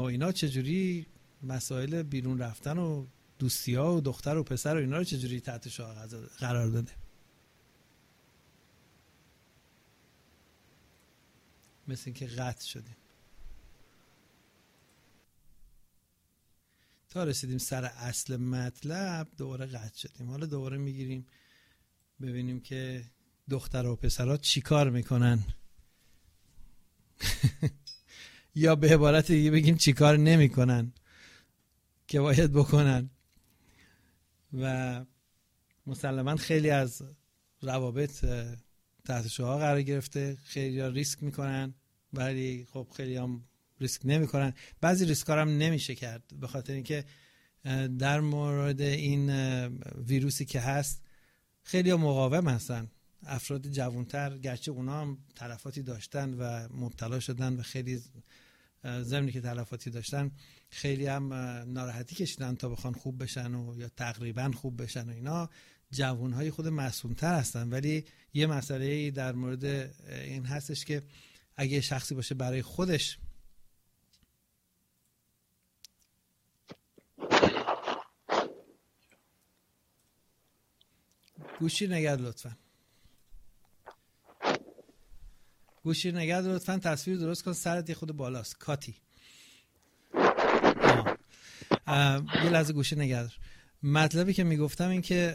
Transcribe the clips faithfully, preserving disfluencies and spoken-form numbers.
و اینا چجوری مسائل بیرون رفتن و دوستی ها و دختر و پسر و اینا رو چجوری تحت شعار قرار داده؟ مثل اینکه قطع شدیم. تا رسیدیم سر اصل مطلب دوباره قطع شدیم. حالا دوباره میگیریم ببینیم که دختر و پسرها چی کار میکنن یا به عبارت دیگه بگیم چی کار نمیکنن که باید بکنن. و مسلماً خیلی از روابط تحت شعاع قرار گرفته، خیلی ها ریسک میکنن ولی خب خیلی هم ریسک نمیکنن. بعضی ریسک ها هم نمیشه کرد به خاطر اینکه در مورد این ویروسی که هست خیلی ها مقاوم هستن. افراد جوانتر گرچه اونا هم تلفاتی داشتن و مبتلا شدن و خیلی ضمنی که تلفاتی داشتن خیلی هم ناراحتی کشیدن تا بخوان خوب بشن و یا تقریبا خوب بشن و اینا. جوانهای خود معصومتر هستن ولی یه مسئله در مورد این هستش که اگه شخصی باشه برای خودش گوشی نگرد لطفا گوشی نگرد لطفا تصویر درست کن، سرت یه خود بالاست کاتی. یه لحظه گوشی نگرد. مطلبی که میگفتم این که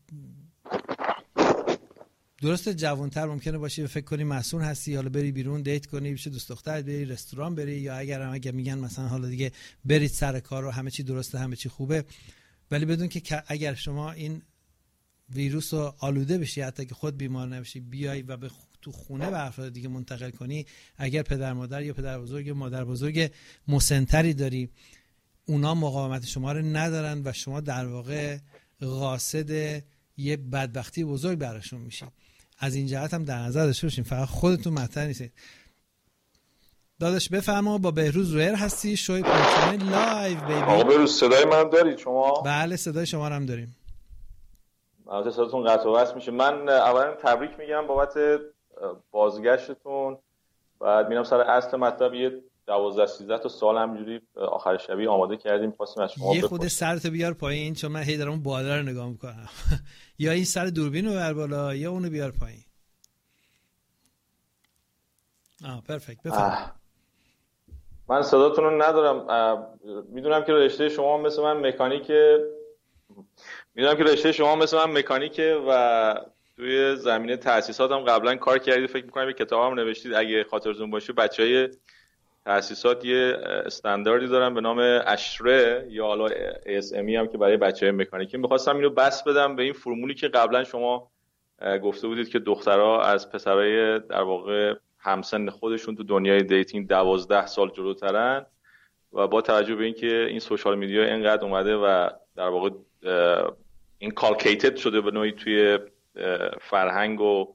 درسته جوانتر ممکنه باشی فکر کنی مسئول هستی، حالا بری بیرون دیت کنی، بشه دوست دختر بری رستوران بری، یا اگر هم اگه میگن مثلا حالا دیگه برید سر کار و همه چی درسته همه چی خوبه، ولی بدون که اگر شما این ویروس رو آلوده بشی، حتی که خود بیمار نبشی، بیای و به تو خونه به افراد دیگه منتقل کنی، اگر پدر مادر یا پدر بزرگ یا مادر بزرگ مسنتری داری اونا مقاومت شما رو ندارن و شما در واقع قاصد یه بدبختی بزرگ براشون میشین. از این جهت هم در نظر داشته باشین، فقط خودتون مطرح نیستید. داداش بفرما، با بهروز رویر هستی، شوی پرچمه لایو بیبی. آقا بهروز صدای من دارید شما؟ بله صدای شما رو هم داریم. البته صداتون قطع و وصل میشه. من اولا تبریک میگم بابت بازگشتتون. بعد میرم سر اصل مطلب. یه دوازده سیزده تا سال همینجوری آخر شبیه آماده کردیم، خواستیم از شما یه خود سرتو بیار پایین چون من هی دارم اون بالا رو نگاه میکنم. یا این سر دوربین رو بر بالا یا اونو بیار پایین. آه پرفکت. بفرمایید. من صداتون رو ندارم. میدونم که رشته شما مثل من مکانیکه میدونم که رشته شما مثل من مکانیکه و توی زمینه تأسیسات هم قبلا کار کردید. فکر می‌کنم یه کتاب هم نوشتید اگه خاطرتون باشه. بچهای تأسیسات یه استانداردی دارن به نام اشره یا حالا ای اس ام ای هم که برای بچهای مکانیکی. می‌خواستم اینو بس بدم به این فرمولی که قبلا شما گفته بودید که دخترها از پسرای در واقع همسن خودشون تو دنیای دیتینگ دوازده سال جلوترن و با توجه به اینکه این سوشال میدیا اینقدر اومده و در واقع این کالکیتد شده به نوعی توی فرهنگ و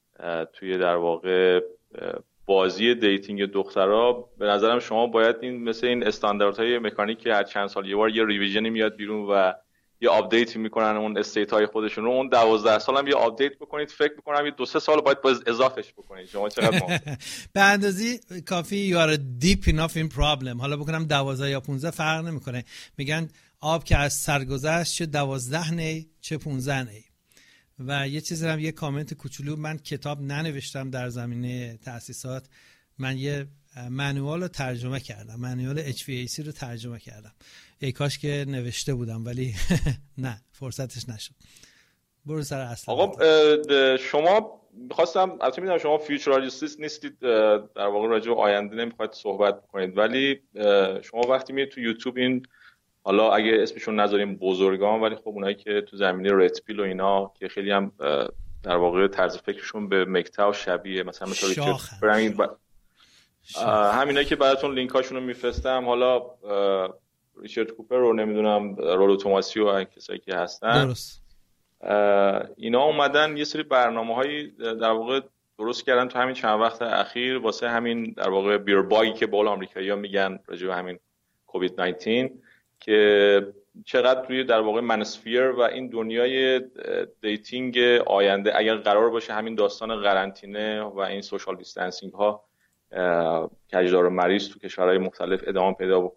توی در واقع بازی دیتینگ دخترها، به نظرم شما باید این مثل این استانداردهای مکانیک که هر چند سال یه بار یه ریویژنی میاد بیرون و یه آپدیت میکنن اون استیت های خودشون رو، اون دوازده سال هم یه آپدیت بکنید. فکر میکنم یه دو سه سال باید باز اضافهش بکنید. شما چقدر موافقید؟ به اندازی کافی you are deep enough in problem. حالا بکنم دوازده یا پانزده فرق نمیکنه. میگن آب که از سر گذشت چه دوازده نی چه پانزده نی. و یه چیزی هم یه کامنت کوچولو، من کتاب ننوشتم در زمینه تأسیسات، من یه منوال رو ترجمه کردم، منوال اچ وی ای سی رو ترجمه کردم. ای کاش که نوشته بودم ولی نه فرصتش نشد. برو سر اصلا. آقا شما می‌خواستم، البته میدونم شما فیوچرالیست نیستید، در واقع راجع به آینده نمیخواید صحبت بکنید، ولی شما وقتی میرید تو یوتیوب این، حالا اگه اسمشون نذاریم بزرگان، ولی خب اونایی که تو زمینه ریت پیل و اینا که خیلی هم در واقع طرز فکرشون به مکتا و شبیه، مثلا مثلا ریچارد برنگ ب... همینایی که براتون لینکاشون رو میفرستم، حالا ریچارد کوپر رو نمیدونم، رولو توماسی و کسایی که هستن درست، اینا اومدن یه سری برنامه‌هایی در واقع درست کردن تو همین چند وقت اخیر واسه همین در واقع بیر باگی که بالا آمریکایی‌ها میگن راجع به همین کووید نوزده، که چقدر روی در واقع منسفیر و این دنیای دیتینگ آینده اگر قرار باشه همین داستان قرنطینه و این سوشال دیستنسینگ ها کجدار مریض تو کشورهای مختلف ادامه پیدا